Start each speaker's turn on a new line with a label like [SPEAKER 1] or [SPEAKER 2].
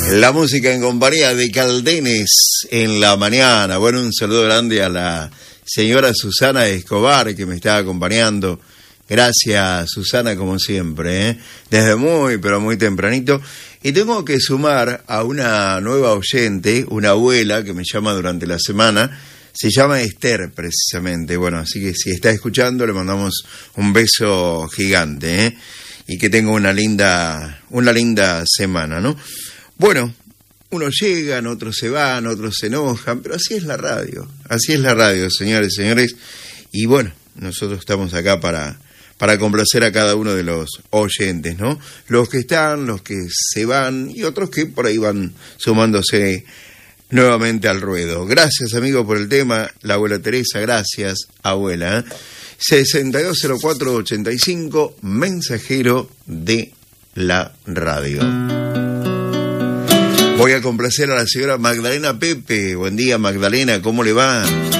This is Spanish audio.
[SPEAKER 1] La música en compañía de Caldenes en la mañana. Bueno, un saludo grande a la señora Susana Escobar que me está acompañando. Gracias, Susana, como siempre, ¿eh? Desde muy, pero muy tempranito. Y tengo que sumar a una nueva oyente, una abuela que me llama durante la semana. Se llama Esther, precisamente. Bueno, así que si está escuchando, le mandamos un beso gigante, ¿eh? Y que tenga una linda semana, ¿no? Bueno, unos llegan, otros se van, otros se enojan, pero así es la radio, señores y señores. Y bueno, nosotros estamos acá para complacer a cada uno de los oyentes, ¿no? Los que están, los que se van y otros que por ahí van sumándose nuevamente al ruedo. Gracias, amigo, por el tema. La abuela Teresa, gracias, abuela, ¿eh? 620485, mensajero de la radio. Voy a complacer a la señora Magdalena Pepe. Buen día, Magdalena, ¿cómo le va?